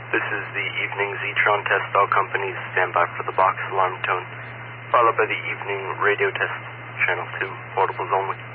This is the evening Zetron test. All companies stand by for the box alarm tone, followed by the evening radio test, channel 2, portables only.